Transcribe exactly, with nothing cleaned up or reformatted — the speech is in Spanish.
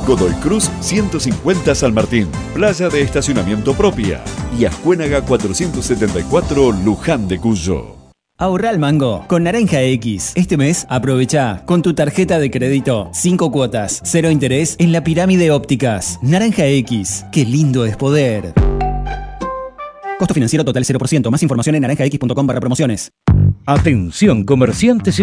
Godoy Cruz ciento cincuenta San Martín. Playa de estacionamiento propia. Y Ascuénaga cuatrocientos setenta y cuatro Luján de Cuyo. Ahorra al mango con Naranja X. Este mes aprovecha con tu tarjeta de crédito cinco cuotas, cero interés en la Pirámide Ópticas. Naranja X, qué lindo es poder. Costo financiero total cero por ciento. Más información en naranja x punto com barra promociones. Atención, comerciantes y